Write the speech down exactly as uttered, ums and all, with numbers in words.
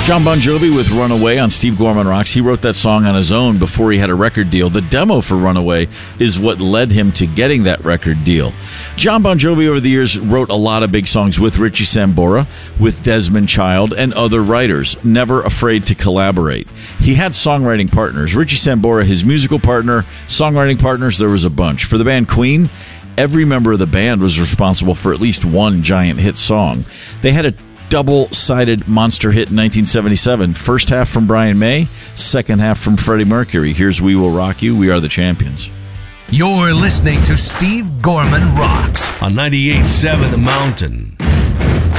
John Bon Jovi with Runaway on Steve Gorman Rocks. He wrote that song on his own before he had a record deal. The demo for Runaway is what led him to getting that record deal. John Bon Jovi over the years wrote a lot of big songs with Richie Sambora, with Desmond Child, and other writers, never afraid to collaborate. He had songwriting partners. Richie Sambora, his musical partner, songwriting partners, there was a bunch. For the band Queen, every member of the band was responsible for at least one giant hit song. They had a double-sided monster hit in nineteen seventy-seven. First half from Brian May, second half from Freddie Mercury. Here's We Will Rock You. We are the champions. You're listening to Steve Gorman Rocks on ninety-eight point seven The Mountain.